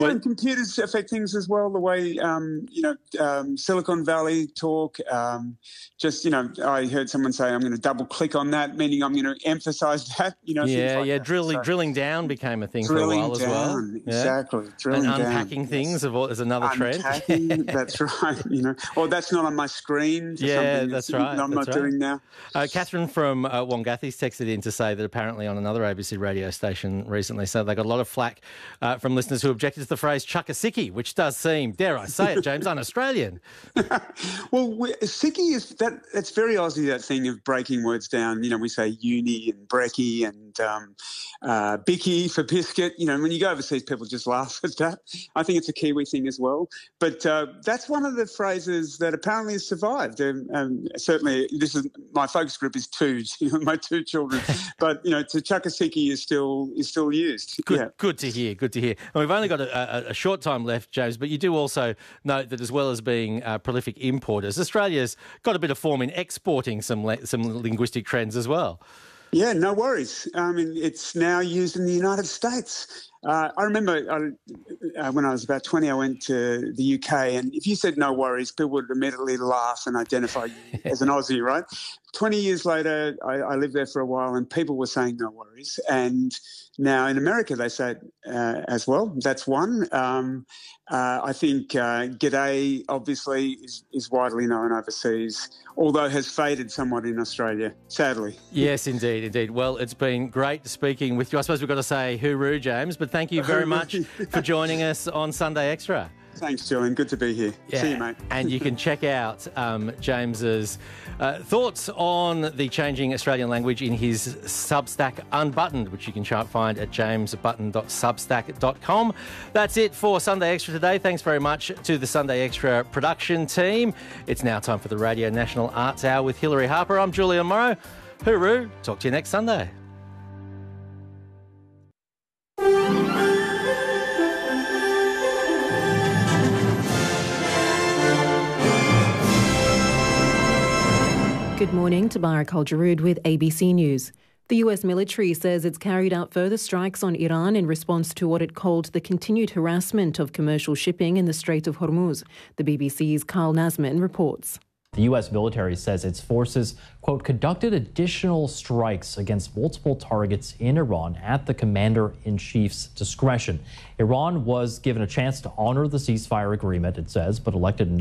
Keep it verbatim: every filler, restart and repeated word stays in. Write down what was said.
And computers affect things as well, the way, um, you know, um, Silicon Valley talk. Um, just, you know, I heard someone say, I'm going to double click on that, meaning I'm going to emphasise that, you know. Yeah, like yeah, that. drilling So, drilling down became a thing for a while drilling as down, well. exactly. Yeah. Drilling and down. unpacking things yes. is another trend. Unpacking, that's right. You know, or that's not on my screen for Yeah, something that's that right. I'm that's not right. doing now. Uh, Catherine from uh, Wangathi's texted in to say that apparently on another A B C radio station recently, so they got a lot of flack uh, from listeners who objected to the phrase chuck-a-sickie, which does seem, dare I say it, James, un-Australian. Well, we, sickie is that. It's very Aussie, that thing of breaking words down. You know, we say uni and brekkie and um, uh, bicky for biscuit. You know, when you go overseas, people just laugh at that. I think it's a Kiwi thing as well. But uh, that's one of the phrases that apparently has survived. Um, um, certainly, this is my focus group is two, you know, my two children. But you know, to chuck-a-sickie is still is still used. Good, yeah. good to hear. Good to hear. And we've only got a, a, a short time left, James. But you do also note that, as well as being uh, prolific importers, Australia's got a bit of form in exporting some le- some linguistic trends as well. Yeah, no worries. I mean, it's now used in the United States. Uh, I remember I, uh, when I was about twenty, I went to the U K, and if you said no worries, people would immediately laugh and identify you as an Aussie, right? twenty years later, I, I lived there for a while, and people were saying no worries. And now in America, they say it uh, as well. That's one. Um, uh, I think uh, g'day, obviously, is, is widely known overseas, although has faded somewhat in Australia, sadly. Yes, indeed, indeed. Well, it's been great speaking with you. I suppose we've got to say hooroo, James, but thank you very much for joining us on Sunday Extra. Thanks, Julian. Good to be here. Yeah. See you, mate. And you can check out um, James's uh, thoughts on the changing Australian language in his Substack Unbuttoned, which you can find at james button dot substack dot com. That's it for Sunday Extra today. Thanks very much to the Sunday Extra production team. It's now time for the Radio National Arts Hour with Hilary Harper. I'm Julian Morrow. Hooroo. Talk to you next Sunday. Good morning, Tabara Kaljarud with A B C News. The U S military says it's carried out further strikes on Iran in response to what it called the continued harassment of commercial shipping in the Strait of Hormuz. The B B C's Carl Nasman reports. The U S military says its forces, quote, conducted additional strikes against multiple targets in Iran at the commander-in-chief's discretion. Iran was given a chance to honor the ceasefire agreement, it says, but elected not